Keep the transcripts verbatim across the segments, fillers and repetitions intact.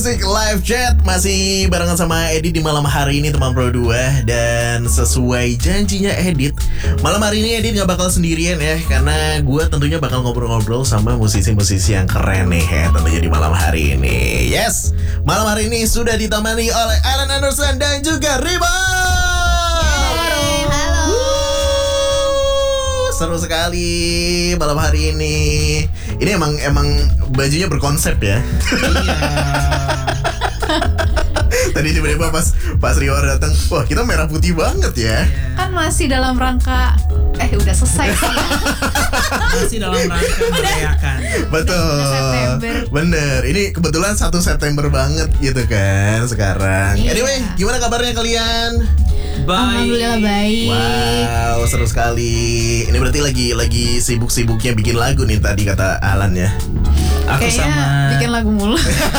Music Live Chat masih barengan sama Edit di malam hari ini teman Pro dua. Dan sesuai janjinya Edit, malam hari ini Edit gak bakal sendirian ya, karena gue tentunya bakal ngobrol-ngobrol sama musisi-musisi yang keren nih ya, tentunya di malam hari ini. Yes, malam hari ini sudah ditemani oleh Alan Anderson dan juga Rima. Seru sekali malam hari ini. Ini emang emang bajunya berkonsep ya. Iya. Tadi tiba-tiba pas pas Rio datang, wah kita merah putih banget ya. Kan masih dalam rangka eh udah selesai sih. Masih dalam rangka merayakan. Betul. September. Bener. Ini kebetulan satu September banget gitu kan sekarang. Iya. Anyway, gimana kabarnya kalian? Baik. Alhamdulillah baik. Wow, seru sekali. Ini berarti lagi lagi sibuk-sibuknya bikin lagu nih tadi kata Alan ya. Aku Kayaknya sama bikin lagu mulu.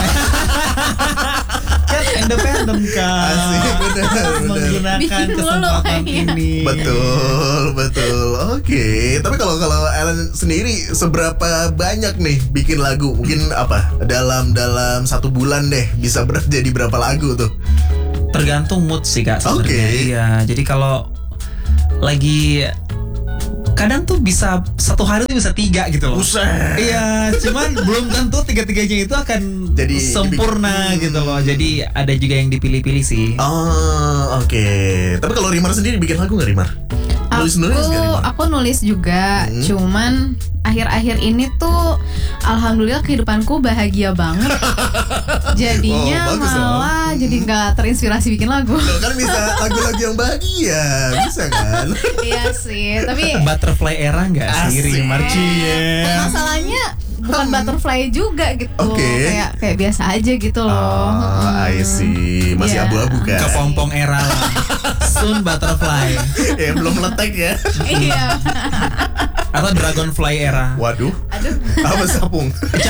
kan independen kan. Asik, bener, bener. Menggunakan Bikin mulu, kesempatan iya. ini. Betul, betul. Oke, tapi kalau kalau Alan sendiri seberapa banyak nih bikin lagu? Mungkin apa? Dalam dalam satu bulan deh bisa ber- jadi berapa lagu tuh? Tergantung mood sih Kak sebenarnya. Oke. Iya, jadi kalau lagi kadang tuh bisa satu hari tuh bisa tiga gitu loh. Buset. Iya, cuman belum tentu tiga-tiganya itu akan Jadi sempurna dibikin- gitu loh. Jadi ada juga yang dipilih-pilih sih. Oh, oke. Tapi kalau Rimar sendiri bikin lagu nggak Rimar? Nulis nulis Aku nggak Rimar? aku nulis juga, Hmm. cuman akhir-akhir ini tuh alhamdulillah kehidupanku bahagia banget. Jadinya Oh, bagus dong. malah jadi nggak terinspirasi bikin lagu. Loh, kan bisa lagu-lagu yang bahagia, bisa kan? Iya sih, tapi Butterfly era nggak sih Asik. Rimar Cie? masalahnya bukan butterfly juga gitu. Oke. Kayak kayak biasa aja gitu loh. Oh, I see. Masih Iya. abu-abu kan? Kepompong era lah. Soon butterfly Ya belum meletek ya. Iya. atau dragonfly era. Waduh, Aduh. apa sapung?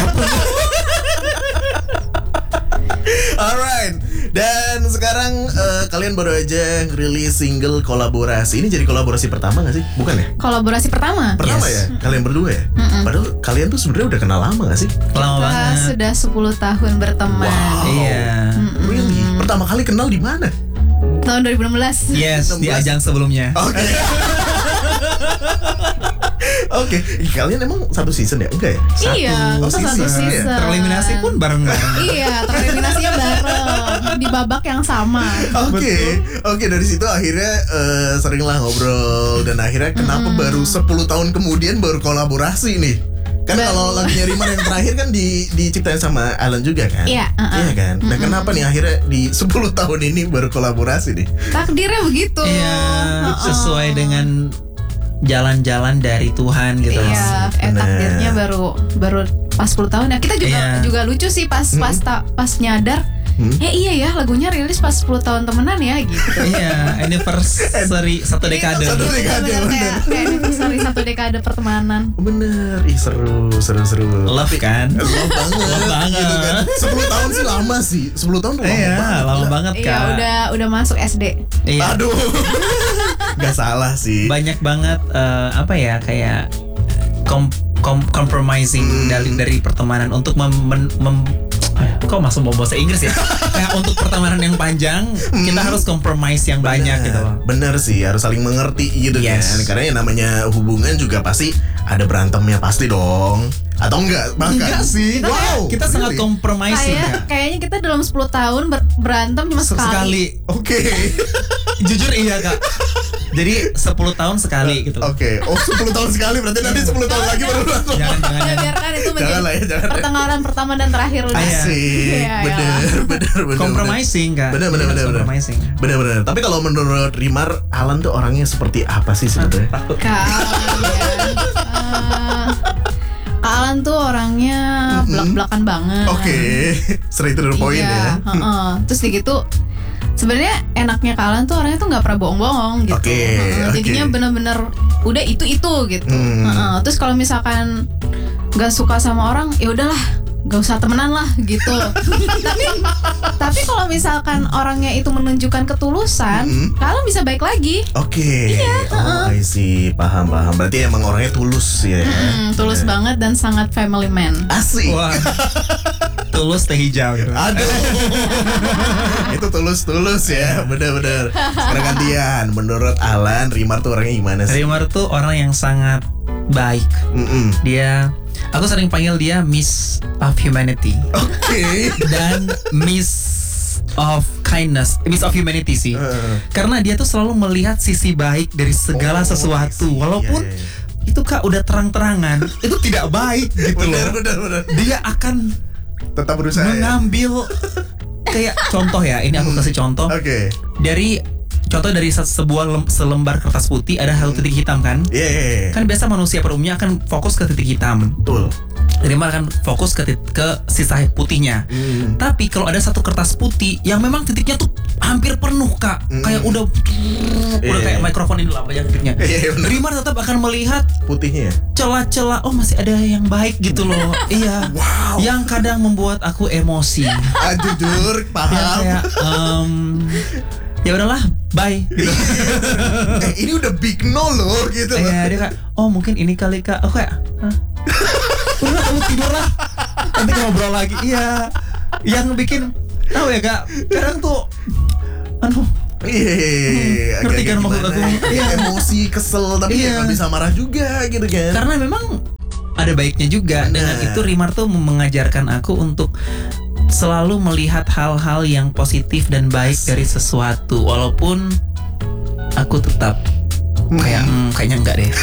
Alright. Dan sekarang eh, kalian baru aja rilis single kolaborasi. Ini jadi kolaborasi pertama gak sih? Bukan ya? Kolaborasi pertama. Pertama Yes. ya? Kalian berdua ya? Padahal kalian tuh sebenarnya udah kenal lama gak sih? Lama Kita banget. sudah sepuluh tahun berteman. Wow. Iya. Really? Pertama kali kenal di mana? Tahun dua ribu enam belas. Yes, di ajang sebelumnya. Oke. Oke, Ih, kalian emang satu season ya? Enggak ya? Iya, Oh, kita satu season. season. Tereliminasi pun bareng-bareng. Iya, tereliminasinya bareng di babak yang sama. Oke, oke dari situ akhirnya eh, seringlah ngobrol dan akhirnya kenapa baru sepuluh tahun kemudian baru kolaborasi nih? Kan Baru. kalau lagunya Rimar yang terakhir kan di diciptain sama Alan juga kan? Iya, uh-uh. Iya kan? Nah, kenapa nih akhirnya di sepuluh tahun ini baru kolaborasi nih? Takdirnya begitu. Iya, Uh-uh. sesuai dengan jalan-jalan dari Tuhan gitu. Iya, eh Bener. takdirnya baru baru pas sepuluh tahun ya. Kita juga Iya. juga lucu sih pas pas ta- pas nyadar. Hmm? Eh iya ya, lagunya rilis pas sepuluh tahun temenan ya gitu. Iya, anniversary satu dekade. Satu dekade, Bener, bener. kayak, kayak anniversary satu dekade pertemanan. Bener, ih seru, seru, seru. Love kan? Love banget, Love banget. gitu kan. sepuluh tahun sih lama sih, sepuluh tahun tuh lama Iya, banget. lama Gila. banget Iya, Kak. udah udah masuk S D. Iya. Aduh, gak salah sih. Banyak banget eh, apa ya kayak kom, kom, compromising Hmm. dari dari pertemanan untuk mem, mem- mem- eh, kok masuk mau bahasa Inggris ya? Kayak untuk pertemanan yang panjang kita harus compromise yang banyak gitu loh. Bener sih, harus saling mengerti gitu Yes. kan. Karena yang namanya hubungan juga pasti ada berantemnya pasti dong. Atau enggak? Bahkan Enggak sih. Wow, Kita sangat really? compromising Kayak Kak. kayaknya kita dalam sepuluh tahun ber- berantem cuma sekali. Sekali. Oke. Jujur iya Kak. Jadi sepuluh tahun sekali gitu. Oke. Oh, sepuluh tahun sekali berarti nanti sepuluh tahun lagi baru berantem. Jangan jangan Ya, jangan. biarkan itu menjadi Jangan lah ya, jangan. pertengkaran pertama dan terakhir udah. Iya. Asik. Iya, Bener, iya. bener, bener. Compromising Kak. Bener, bener, Iya, bener, bener. Compromising. Bener, bener. Tapi kalau menurut Rimar, Alan tuh orangnya seperti apa sih sebenarnya? Takut. Kalian eh, Kak Alan tuh orangnya belak-belakan banget. Oke, straight to the point Iya, ya. heeh. Terus di gitu sebenarnya enaknya Kak Alan tuh orangnya tuh nggak pernah bohong-bohong gitu. Oke, Heeh, oke. Jadinya bener-bener udah itu itu gitu. Hmm. Heeh. Terus kalau misalkan nggak suka sama orang, ya udahlah, nggak usah temenan lah gitu. tapi tapi kalau misalkan orangnya itu menunjukkan ketulusan, Mm-mm. Kak Alan bisa baik lagi. Oke. Oh, I see. Paham, paham. Berarti emang orangnya tulus ya. Hmm, tulus Bener. banget dan sangat family man. Asik. Wah. Tulus teh hijau gitu. Aduh. Itu tulus-tulus ya, benar-benar. Sekarang gantian. Menurut Alan, Rimar tuh orangnya gimana sih? Rimar tuh orang yang sangat baik. Mm-mm. Dia, aku sering panggil dia Miss of Humanity. Oke. Dan Miss of Kindness, Miss of Humanity sih. Uh. Karena dia tuh selalu melihat sisi baik dari segala Oh, sesuatu, I see. walaupun Iya, iya. itu Kak udah terang-terangan itu tidak baik gitu Benar, loh. benar, benar. Dia akan Tetap berusaha. Ya? mengambil kayak contoh ya, ini aku kasih contoh Oke. dari contoh dari se- sebuah lem- selembar kertas putih ada satu titik hitam kan. Iya, iya, iya. Kan biasa manusia pada umumnya akan fokus ke titik hitam. Betul. Rimar akan fokus ke tit- ke sisa putihnya. Hmm. Tapi kalau ada satu kertas putih yang memang titiknya tuh hampir penuh Kak, Hmm. kayak udah udah Iya. kayak mikrofon ini lah banyak titiknya. Iya, iya, benar. Rimar tetap akan melihat Putihnya. celah-celah, oh masih ada yang baik gitu loh. Iya. Wow. Yang kadang membuat aku emosi. Ah, jujur, Yang paham. kayak em, ya udahlah, bye gitu. Eh, ini udah big no loh gitu loh. Iya, dia kayak, oh mungkin ini kali Kak. Oh kayak, hah? Udah kamu tidur lah. Nanti ngobrol lagi. Iya. Yang bikin tahu ya Kak, kadang tuh aduh, Iya, iya, iya, iya. Ngerti kan Agak-agak maksud gimana. aku? Iya, emosi, kesel, tapi Iya. ya nggak bisa marah juga gitu kan. karena memang ada baiknya juga. Benar. Dengan itu Rimar tuh mengajarkan aku untuk selalu melihat hal-hal yang positif dan baik dari sesuatu, walaupun aku tetap kayak hmm, kayaknya enggak deh.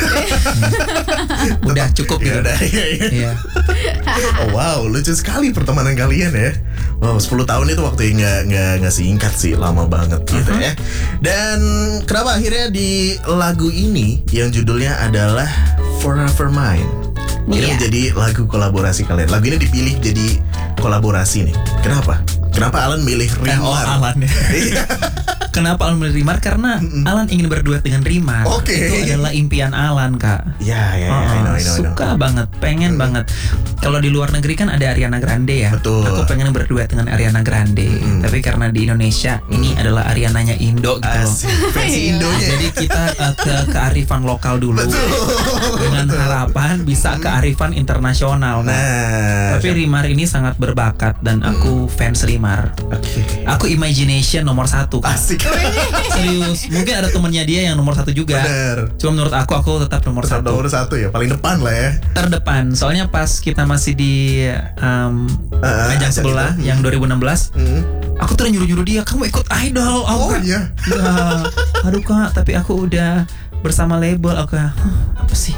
Hmm. Udah cukup Ya gitu. udah, iya, iya. Iya. Oh, wow, lucu sekali pertemanan kalian ya. Wow, sepuluh tahun itu waktu yang nggak nggak nggak singkat sih, lama banget gitu ya. Dan kenapa akhirnya di lagu ini yang judulnya adalah Forever Mine ini Iya. menjadi lagu kolaborasi kalian. Lagu ini dipilih jadi kolaborasi nih. Kenapa? Kenapa Alan milih Eh, oh Rimar? Alan ya. Iya. Kenapa Alan milih Rimar? Karena Alan ingin berduet dengan Rimar. Oke. Itu adalah impian Alan Kak. Ya, ya, ya, Oh, I know, I know, I know. suka banget, pengen banget. Kalau di luar negeri kan ada Ariana Grande ya. Betul. Aku pengen berduet dengan Ariana Grande. Mm. Tapi karena di Indonesia ini adalah Ariananya Indo gitu loh. Asik, versi Indonya. Jadi kita uh, ke kearifan lokal dulu dengan harapan bisa kearifan internasional. Nah, Nah, tapi Rimar ini sangat berbakat dan aku fans Rimar. oke. Aku imagination nomor satu Kak. Asik. Serius. Mungkin ada temennya dia yang nomor satu juga. Bener. Cuma menurut aku aku tetap nomor Tetap satu. nomor satu ya, paling depan lah ya. Terdepan. Soalnya pas kita masih di um, Uh, ajang ajang sebelah itu. yang dua ribu enam belas, Hmm. aku tuh udah nyuruh-nyuruh dia, kamu ikut idol. Aku Oh kayak, iya. "Ya, aduh Kak, tapi aku udah bersama label. Aku kayak, "Hah, apa sih?"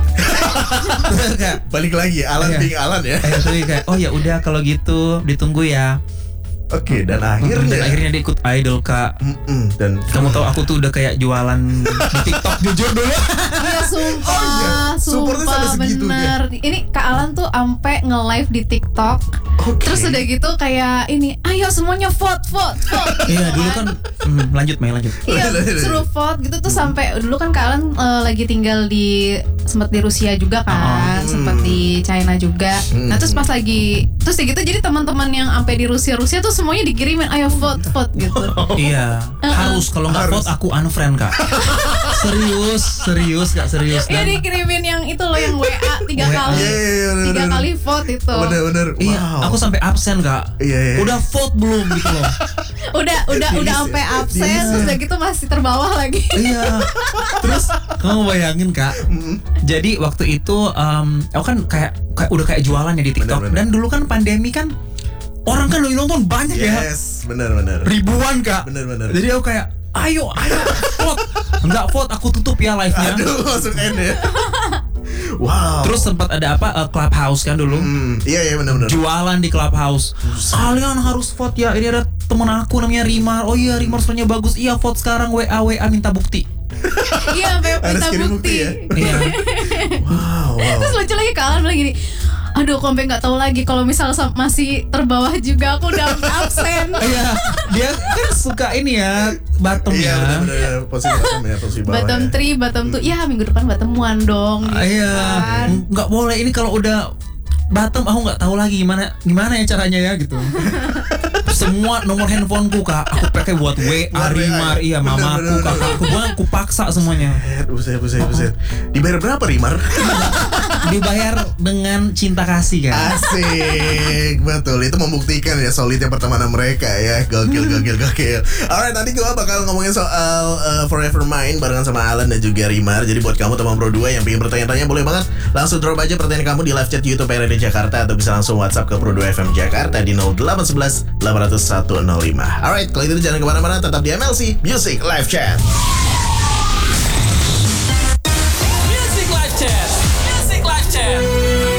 Terus kayak, Balik lagi Alan Iya. being Alan ya. eh, tapi kayak, oh ya udah kalau gitu ditunggu ya. Oke, dan Dan akhirnya akhirnya dia ikut idol Kak. Mm-mm, dan Kamu tahu aku tuh udah kayak jualan di TikTok jujur dulu. Iya sumpah, Oh iya, supportnya sampai sumpah segitunya. bener. Ini Kak Alan tuh ampe nge-live di TikTok. Oke. Terus udah gitu kayak ini, ayo semuanya vote, vote, vote. Iya dulu kan hmm, lanjut Mei lanjut. Iya, suruh vote gitu tuh sampai dulu kan Kak Alan eh, lagi tinggal di sempat di Rusia juga kan, Oh. sempat di China juga. Hmm. Nah, terus pas lagi terus ya gitu jadi teman-teman yang sampai di Rusia Rusia tuh semuanya dikirimin ayo vote, vote gitu. Iya, harus kalau nggak Harus. vote aku unfriend Kak. serius, serius Kak, serius. Iya Dan dikirimin yang itu loh yang W A tiga W A. kali. Iya, iya, iya, bener, Tiga bener. kali vote itu. bener-bener iya, wow. aku sampai absen Kak. Iya, iya. Udah vote belum gitu loh. Udah udah Di udah list sampai ya? absen Di list terus ya? udah gitu masih terbawah lagi. Iya. Terus kamu bayangin Kak. Mm. Jadi waktu itu em, aku kan kayak, kayak udah kayak jualan ya di TikTok. Bener, bener. Dan dulu kan pandemi kan orang kan yang nonton banyak ya. Yes, bener-bener. Ribuan Kak. Bener-bener. Jadi aku kayak ayo ayo vote. Enggak vote aku tutup ya live-nya. Aduh, masuk end ya. Wow. Terus sempat ada apa uh, Clubhouse kan dulu. Hmm, iya, iya, bener-bener. Jualan di Clubhouse. Kalian harus vote ya. Ini ada temen aku namanya Rimar. Oh iya Rimar suaranya bagus. Iya vote sekarang W A W A minta bukti. Iya sampai Harus minta kirim bukti bukti. ya? Iya. Wow, wow. Terus lucu lagi Kak Alan bilang gini, aduh kok sampai nggak tahu lagi kalau misal sam- masih terbawah juga aku udah absen. Iya. Dia kan suka ini ya bottom Iya, ya. bener-bener. Posisi bottom ya, posisi bawah Bottom ya. three, bottom two, ya minggu depan bottomuan dong. Ah, gitu Iya. kan. Nggak boleh ini kalau udah bottom aku nggak tahu lagi gimana gimana ya caranya ya gitu. Semua nomor handphoneku Kak aku pakai buat W A Buat W A, Rimar. Iya bener, mamaku bener, kakakku gua aku paksa semuanya. Buset, buset, buset, buset. Dibayar berapa, Rimar? dibayar dengan cinta kasih kan. Asik, betul. Itu membuktikan ya solidnya pertemanan mereka ya. Gokil, gokil, gokil. Alright, nanti gue bakal ngomongin soal uh, Forever Mine barengan sama Alan dan juga Rimar. Jadi buat kamu teman Pro dua yang pengen bertanya-tanya boleh banget langsung drop aja pertanyaan kamu di live chat YouTube R R D Jakarta atau bisa langsung WhatsApp ke Pro dua F M Jakarta di nol delapan satu satu delapan nol satu nol lima. Alright, kalau itu jangan kemana-mana, tetap di M L C Music Live Chat.